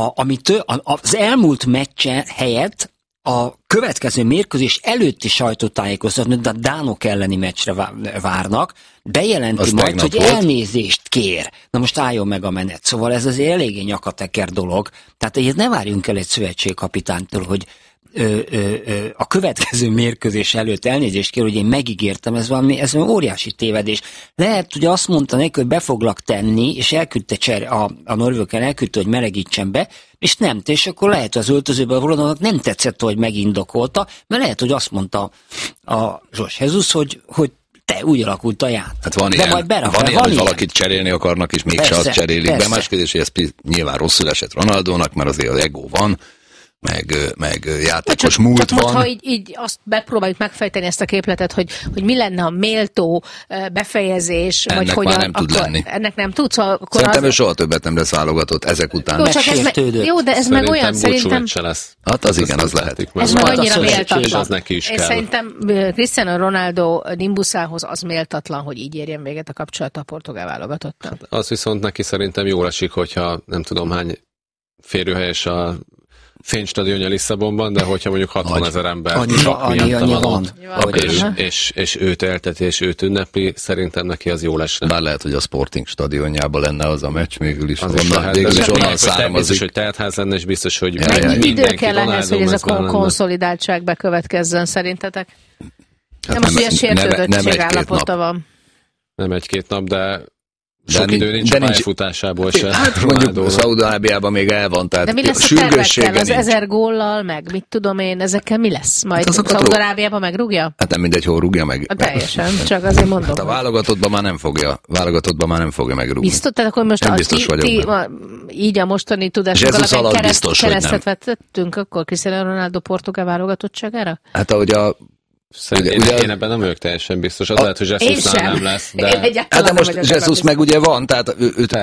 az elmúlt meccse helyett a következő mérkőzés előtti sajtótájékoztatón, a dánok elleni meccsre várnak, bejelenti az majd, hogy volt. elnézést kér. Na most álljon meg a menet. Szóval ez azért eléggé nyakateker dolog. Tehát ilyet ne várjunk el egy szövetségkapitánytól, hogy a következő mérkőzés előtt elnézést kér, hogy én megígértem, ez valami óriási tévedés. Lehet, hogy azt mondta neki, hogy be foglak tenni, és elküldte a norvégokon elküldte, hogy melegítsen be, és nem, és akkor lehet, hogy az öltözőben Ronaldónak nem tetszett, hogy megindokolta, mert lehet, hogy azt mondta a Jorge Jesus, hogy te úgy alakult a játék. Hát van ilyen, hogy valakit cserélni akarnak, és mégse azt cserélik be. Más kérdés, hogy ez nyilván rosszul esett Ronaldónak, mert azért az ego van, meg játékos múlt van. Ha így azt bepróbáljuk megfejteni ezt a képletet, hogy mi lenne a méltó befejezés, ennek vagy hogyan, nem tud lenni. Ennek nem tudsz. Szerintem ő soha többet nem lesz válogatott ezek után. Jó, de ez meg olyan, szerintem... lesz. Hát az igen, az lehet. Ez meg annyira méltatlan. Én szerintem Cristiano Ronaldo nimbuszához az méltatlan, hogy így érjen véget a kapcsolata a portugál válogatottal. Az viszont neki szerintem jól esik, hogyha nem tudom hány férőhelyes a fénystadionja Lisszabonban, de hogyha mondjuk 60 000 ember csak miatta van ott, és őt elteti, és őt ünnepli, szerintem neki az jó lesne. Bár lehet, hogy a Sporting stadionjában lenne az a meccs, végül is onnan származik. Biztos, hogy teltház lenne, és biztos, hogy mennyi idő kell ehhez, hogy ez a konszolidáltság bekövetkezzen szerintetek? Hát nem az, hogy a sértődöttség állapota van. Nem egy-két nap, de sok idő nincs a pályafutásából se. Hát mondjuk Szaúd-Arábiában még el van, tehát de mi lesz a tervekkel? Az 1000 góllal, meg mit tudom én, ezekkel mi lesz? Majd hát Szaúd-Arábiában megrúgja? Hát nem mindegy, hol rúgja meg. Hát teljesen, csak azért mondom. Hát a válogatottban már nem fogja megrúgni. Biztos? Tehát akkor most így a mostani tudásunk alapján keresztet vetettünk akkor Cristiano Ronaldo portugál válogatottságára? Hát ahogy én ebben nem vagyok teljesen biztos, az lehet, hogy Jesusnál nem lesz. De most Jesus meg ugye van, tehát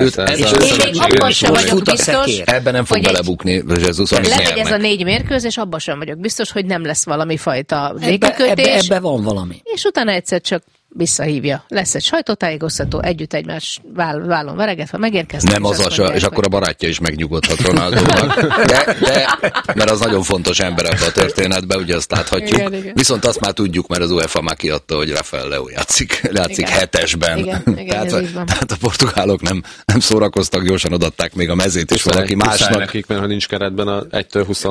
abban sem vagyok biztos, ebben nem fog belebukni Jesus. Lehet, hogy ez a 4 mérkőzés, abban sem vagyok biztos, hogy nem lesz valami fajta végkikötés. Ebben van valami. És utána egyszer csak visszahívja. Lesz egy sajtótájékoztató, együtt egymás vállon veregetve, megérkeznek. Nem az és akkor a barátja is megnyugodhat Ronaldónak. De mert az nagyon fontos ember ebbe a történetbe, ugye azt láthatjuk. Igen. Viszont azt már tudjuk, mert az UEFA már kiadta, hogy Rafael Leao játszik 7-esben. Tehát a portugálok nem szórakoztak, gyorsan adatták még a mezét is valaki másnak. Nekik, mert ha nincs keretben a 1-től 20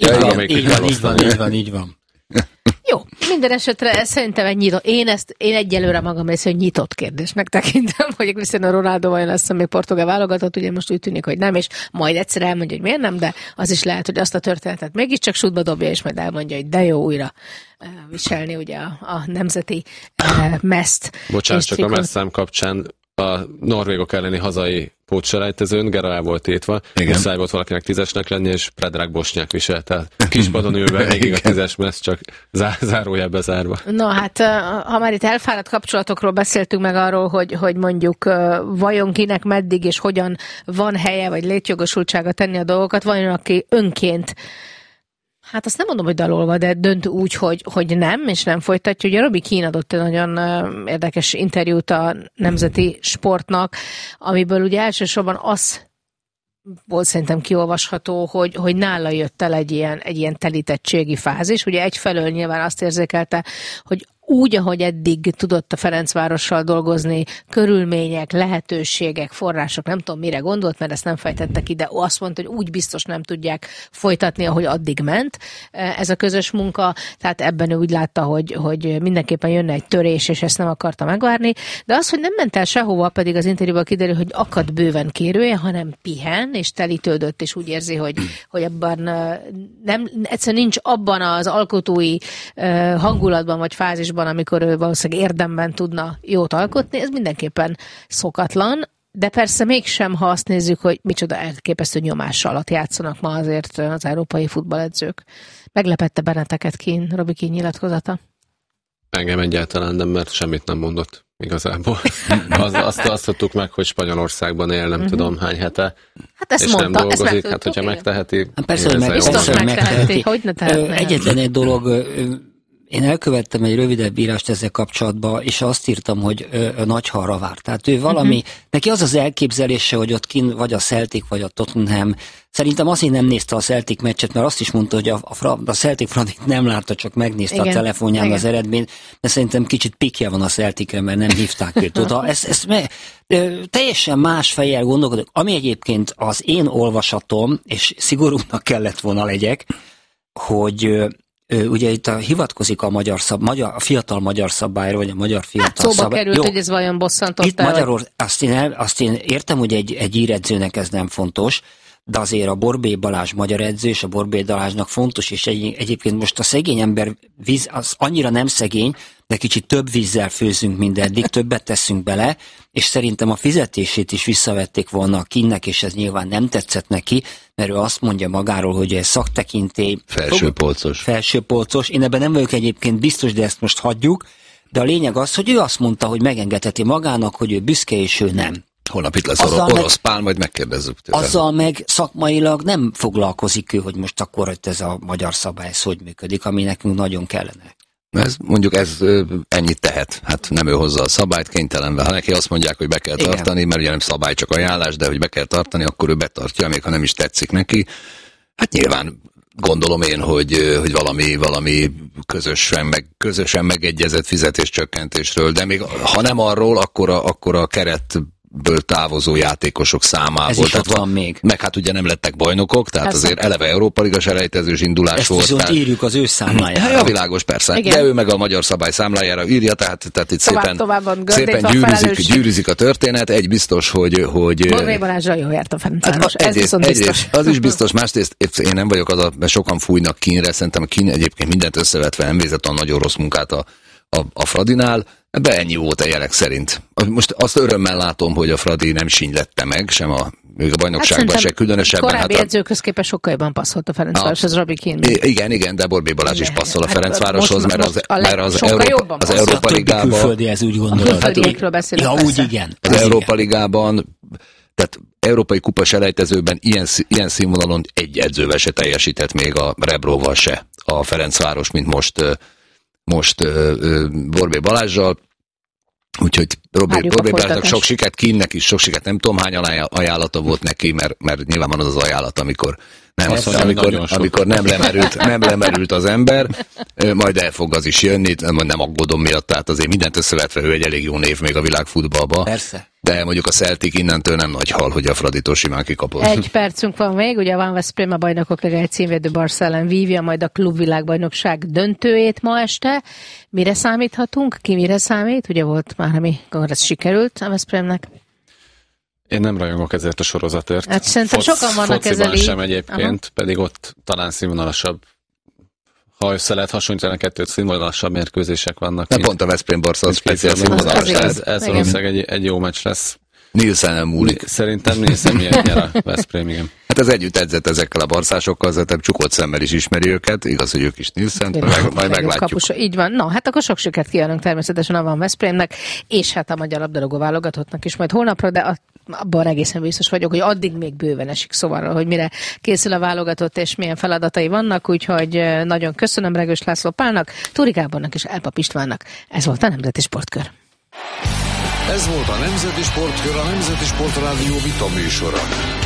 így van. Jó, minden esetre szerintem egy nyitott. Én egyelőre magam részéről nyitott kérdésnek tekintem, hogy Cristiano Ronaldo vajon lesz még portugál válogatott, ugye most úgy tűnik, hogy nem, és majd egyszer elmondja, hogy miért nem, de az is lehet, hogy azt a történetet mégiscsak sútba dobja, és majd elmondja, hogy de jó újra viselni ugye a nemzeti meszt. Bocsánat, csak a messzám kapcsán a norvégok elleni hazai pótselejtezőn Gera volt tétve, muszáj volt valakinek 10-esnek lenni, és Predrag Bosnyák viselte. Kispadon ülve végig a 10-es messz, csak zárójel bezárva. Na hát, ha már itt elfáradt kapcsolatokról beszéltünk meg arról, hogy mondjuk vajon kinek meddig és hogyan van helye, vagy létjogosultsága tenni a dolgokat, vajon aki önként hát azt nem mondom, hogy dalolva, de dönt úgy, hogy nem, és nem folytatja. Ugye Robbie Keane adott egy nagyon érdekes interjút a Nemzeti Sportnak, amiből ugye elsősorban az volt szerintem kiolvasható, hogy nála jött el egy ilyen telítettségi fázis. Ugye egyfelől nyilván azt érzékelte, hogy úgy, ahogy eddig tudott a Ferencvárossal dolgozni, körülmények, lehetőségek, források, nem tudom mire gondolt, mert ezt nem fejtette ki, de azt mondta, hogy úgy biztos nem tudják folytatni, ahogy addig ment ez a közös munka, tehát ebben ő úgy látta, hogy mindenképpen jönne egy törés, és ezt nem akarta megvárni, de az, hogy nem ment el sehova, pedig az interjúban kiderül, hogy akad bőven kérője, hanem pihen, és telítődött, és úgy érzi, hogy abban egyszerűen nincs abban az alkotói hangulatban, vagy fázisban, amikor ő valószínűleg érdemben tudna jót alkotni, ez mindenképpen szokatlan, de persze mégsem, ha azt nézzük, hogy micsoda elképesztő nyomás alatt játszanak ma azért az európai futballedzők. Meglepette benneteket Robbie Keane nyilatkozata? Engem egyáltalán nem, mert semmit nem mondott. igazából. Azt tudtuk meg, hogy Spanyolországban él, nem tudom hány hete, hát ezt és mondta, nem dolgozik. ezt Hát, hogyha megteheti... Persze, hogy megteheti. Hogy ne tehetne? Egyetlen egy dolog, én elkövettem egy rövidebb írást ezzel kapcsolatban, és azt írtam, hogy Nagyhalra vár. Tehát ő valami, neki az az elképzelése, hogy ott kint vagy a Celtic, vagy a Tottenham. Szerintem azért nem nézte a Celtic meccset, mert azt is mondta, hogy a Celtic Fradit nem látta, csak megnézte a telefonján az eredményt, de szerintem kicsit pikje van a Celticre, mert nem hívták őt oda. Teljesen más fejjel gondolkodok, ami egyébként az én olvasatom, és szigorúnak kellett volna legyek, hogy ugye itt hivatkozik a a fiatal magyar szabályra, vagy a magyar fiatal szóba került, jó, hogy ez vajon bosszantott. Itt Magyarország, azt én értem, hogy egy íredzőnek ez nem fontos, de azért a Borbély Balázs magyar edző, és a Borbély Balázsnak fontos, és egyébként most a szegény ember az annyira nem szegény, de kicsit több vízzel főzünk, mint eddig, többet teszünk bele, és szerintem a fizetését is visszavették volna a Kinnek, és ez nyilván nem tetszett neki, mert ő azt mondja magáról, hogy ez szaktekintély. Felsőpolcos. Én ebben nem vagyok egyébként biztos, de ezt most hagyjuk, de a lényeg az, hogy ő azt mondta, hogy megengedheti magának, hogy ő büszke, és ő nem. Holnap itt lesz orosz pál, majd megkérdezzük tőle. Azzal meg szakmailag nem foglalkozik ő, hogy most akkor hogy ez a magyar szabály hogy működik, ami nekünk nagyon kellene. Ez ennyit tehet. Hát nem ő hozza a szabályt, kénytelen. Ha neki azt mondják, hogy be kell tartani, mert ugye nem szabály, csak ajánlás, de hogy be kell tartani, akkor ő betartja, még ha nem is tetszik neki. Hát nyilván gondolom én, hogy valami közösen megegyezett fizetéscsökkentésről, de még ha nem arról, akkor a keretből távozó játékosok számából. Ez is ott van még. Meg hát ugye nem lettek bajnokok, tehát persze. Azért eleve Európa Liga selejtezős indulás ezt volt. Ezt viszont írjuk az ő számlájára. Ja, világos, persze. Igen. De ő meg a magyar szabály számlájára írja, tehát itt szépen gyűrűzik a történet. Egy biztos, hogy Borbély Balázsra jó járt a Ferencváros. Ez viszont biztos. Az is biztos, másrészt én nem vagyok mert sokan fújnak Kinre, szerintem a Kin egyébként mindent összevetve nem végzett a nagyon rossz munkát a Fradinál. Ebben ennyi volt a jelek szerint. Most azt örömmel látom, hogy a Fradi nem sínylette meg, sem a bajnokságban se különösebben. Korábbi edzőkhöz képest sokkal jobban passzolt a Ferencváros, az Robi Kín. Igen, de Borbély Balázs is passzol a Ferencvároshoz, mert az Európa Ligában... Külföldi, ez úgy gondolod. Az Európa Ligában, tehát európai kupa selejtezőben ilyen színvonalon egy edzővel se teljesített, még a Rebróval se a Ferencváros, mint most Borbély Balázsral. Úgyhogy Borbély Balázsnak sok sikert, Kinnek is sok sikert, nem tudom hány ajánlata volt neki, mert nyilván van az ajánlat, amikor nem lemerült az ember, majd el fog az is jönni, nem aggódom miatt, tehát azért mindent összevetve ő egy elég jó név még a világfutballban. Persze. De mondjuk a Celtic innentől nem nagy hal, hogy a Fraditól simán kikapott. Egy percünk van még, ugye a Van Veszprém a Bajnokok Ligája címvédő Barca ellen vívja majd a klubvilágbajnokság döntőjét ma este. Mire számíthatunk? Ki mire számít? Ugye volt már, amikor ez sikerült a Veszprémnek. Én nem rajongok ezért a sorozatért. Hát szerintem sokan vannak ezzel így. Sem egyébként, pedig ott talán színvonalasabb, ha össze lehet hasonlítani a kettőt, színvonalasabb mérkőzések vannak. De pont a Veszprém Barca az speciál színvonalas. Ez valószínűleg egy jó meccs lesz. Nielsen nem múlik. Szerintem Nielsen miért nyer a Veszprém, igen. Hát ez együtt edzett ezekkel a barszásokkal, azért csukott szemmel is ismeri őket, igaz, hogy ők is Nielsent, majd meglátjuk. Kapusa. Így van. Na, hát akkor sok sikert kívánunk természetesen a Van Veszprémnek, és hát a magyar labdarúgó válogatottnak is majd holnapra, de abban egészen biztos vagyok, hogy addig még bőven esik szóval, hogy mire készül a válogatott, és milyen feladatai vannak, úgyhogy nagyon köszönöm Regős László Pálnak, Túri Gábornak és Elpap Istvánnak. Ez volt a Nemzeti Sportkör. Ez volt a Nemzeti Sportkör, a Nemzeti Sportrádió vita műsora.